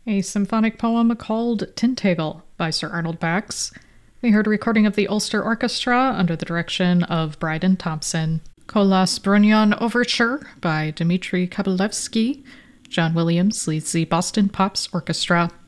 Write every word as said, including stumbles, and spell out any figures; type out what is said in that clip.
a symphonic poem called Tintagel by Sir Arnold Bax. We heard a recording of the Ulster Orchestra under the direction of Bryden Thompson. Kolas Brunyon Overture by Dmitri Kabalevsky. John Williams leads the Boston Pops Orchestra.